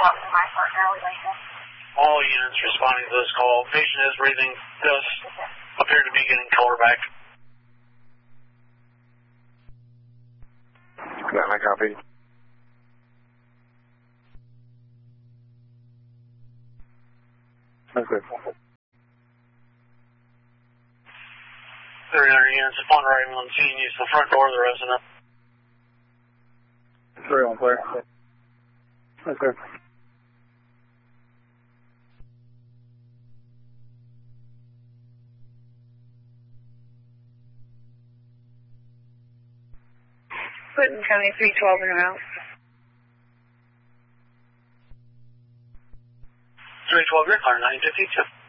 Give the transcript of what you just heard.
All units responding to this call. Patient is breathing. Does appear to be getting color back. I copy. That's good. 300 units upon arriving on scene, use the front door of the resident. 3 on clear. That's good. Clinton County 312 in route. 312, you're clear, 952.